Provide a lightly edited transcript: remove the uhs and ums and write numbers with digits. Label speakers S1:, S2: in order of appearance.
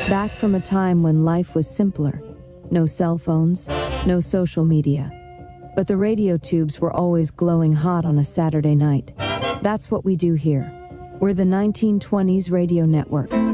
S1: Back from a time when life was simpler. No cell phones, no social media. But the radio tubes were always glowing hot on a Saturday night. That's what we do here. We're the 1920s Radio Network.